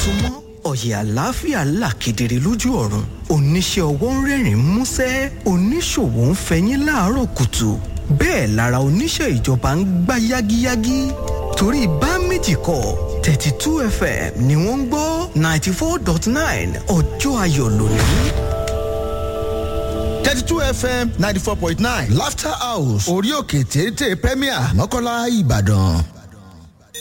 tún mọ́ ọ̀yẹ̀ àlàáfíà là kedere lójú ọ̀run oníṣẹ́ ọwọ́ ń rẹ́rìn músẹ́ oníṣòwò ń fẹyín láàárọ̀ kùtù bẹ́ẹ̀ lára oníṣẹ́ ìjọba ń gbá yágíyágí torí bá méjì kọ́ 32 FM ni wọ́n ń gbọ́ 94.9 ọjọ́ ayọ̀ lónìí. 32 FM 94.9 Laughter House orí òkè téńté Premier Mọ́kọ́lá Ìbàdàn.